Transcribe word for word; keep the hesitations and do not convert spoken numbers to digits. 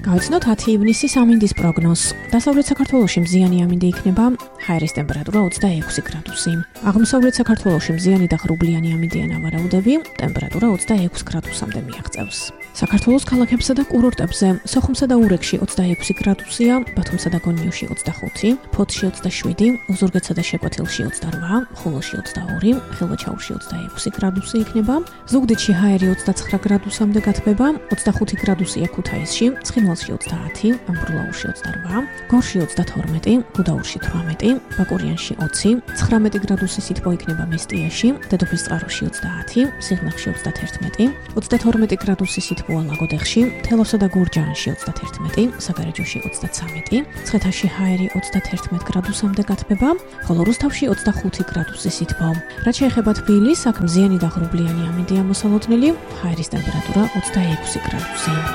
Გავიცნოთ ათი ივნისი სამინდის პროგნოზს. დასავლეთ საქართველოში მზიანი ამინდი იქნება, ჰაერის ტემპერატურა ოცდაექვსი გრადუსი. აღმოსავლეთ საქართველოში მზიანი და ღრუბლიანი ამინდია ნავარაუდები, ტემპერატურა ოცდაექვსი გრადუსამდე მიაღწევს. საქართველოს ქალაქებსა და კურორტებზე, სოხუმსა და ურეკში ოცდაექვსი გრადუსია, ბათუმსა და გონიოში ოცდახუთი, ფოთში ოცდაშვიდი, ოზურგეთსა და შეკვეთილში ოცდარვა, ხულოში ოცდაორი, ხილვაჩაურში ოცდაექვსი გრადუსი იქნება, ზუგდიდში ჰაერი ოცდაცხრა გრადუსამდე გათბება, ოცდახუთი გრადუსია ქუთაისში, ცხინვალში ოცდაათი, ამბროლაურში ოცდარვა, გორში ოცდათორმეტი, გუდაურში თვრამეტი, ბაკურიანში ოცი, ცხრამეტი გრადუსი სითბო იქნება მესტიაში, დედოფლისწყაროში ოცდაათი, სიღნაღში ოცდათერთმეტი, ოცდათორმეტი გრადუსი სითბოა ლაგოდეხში, თელავსა და გურჯაანში ოცდათერთმეტი, საგარეჯოში ოცდაცამეტი, ცხეთაში ჰაერი ოცდათერთმეტ გრადუსამდე გათბება, ხოლო რუსთავში ოცდახუთი გრადუსი სითბო. რაც შეეხება თბილისს, აქ მზიანი და ღრუბლიანი ამინდია მოსალოდნელი, ჰაერის ტემპერატურა ოცდაექვსი გრადუსი.